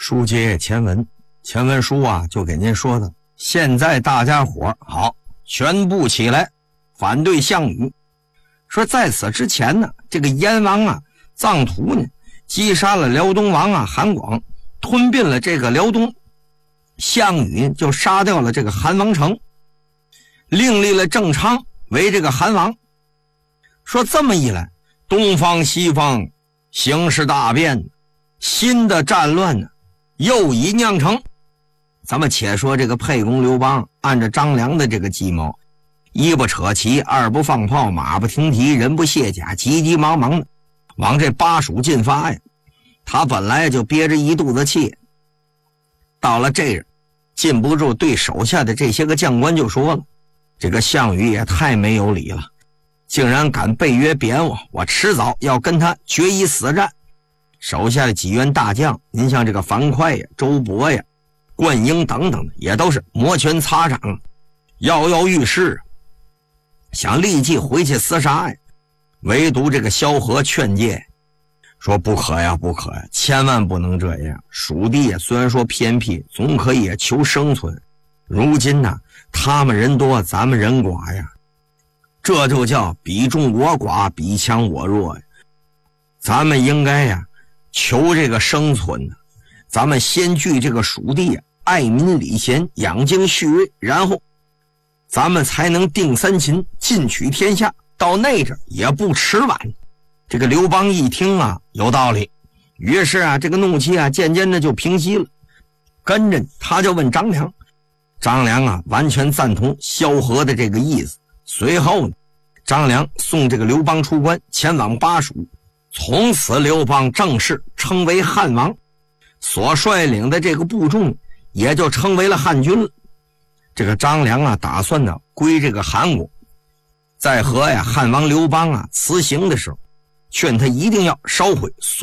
书接前文，前文书啊就给您说的，现在大家伙好全部起来反对项羽。说在此之前呢，这个燕王啊臧荼呢击杀了辽东王啊韩广，吞并了这个辽东，项羽就杀掉了这个韩王城，另立了郑昌为这个韩王。说这么一来，东方西方形势大变，新的战乱呢又已酿成。咱们且说这个沛公刘邦按照张良的这个计谋，一不扯旗，二不放炮，马不停蹄，人不卸甲，急急忙忙的往这巴蜀进发呀。他本来就憋着一肚子气，到了这儿禁不住对手下的这些个将官就说了，这个项羽也太没有理了，竟然敢背约贬我迟早要跟他决一死战。手下的几员大将，您像这个樊哙呀、周勃呀、灌婴等等的，也都是摩拳擦掌，跃跃欲试，想立即回去厮杀呀。唯独这个萧何劝诫说不可呀，千万不能这样。蜀地呀虽然说偏僻，总可以求生存，如今呢他们人多，咱们人寡呀，这就叫比众我寡，比强我弱呀。咱们应该呀求这个生存呢，咱们先据这个蜀地爱民礼贤，养精蓄锐，然后咱们才能定三秦，进取天下，到那阵也不迟晚。这个刘邦一听啊有道理，于是啊这个怒气啊渐渐的就平息了。跟着他就问张良，张良啊完全赞同萧何的这个意思。随后呢，张良送这个刘邦出关，前往巴蜀。从此刘邦正式称为汉王，所率领的这个部众也就成为了汉军了。这个张良啊打算呢归这个韩国，在和汉王刘邦啊辞行的时候，劝他一定要烧毁